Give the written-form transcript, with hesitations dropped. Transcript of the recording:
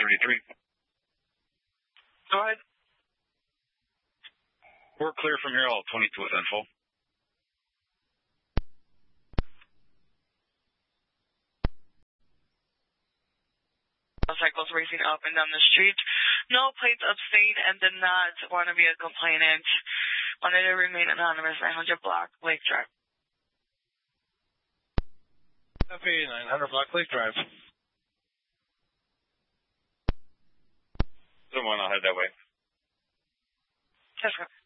33. Go ahead. We're clear from here, all 22 with info. Motorcycles racing up and down the street. No plates abstained and did not want to be a complainant. Wanted to remain anonymous. 900 Block Lake Drive. Copy, 900 Block Lake Drive. Someone, I'll head that way. Yes, sir.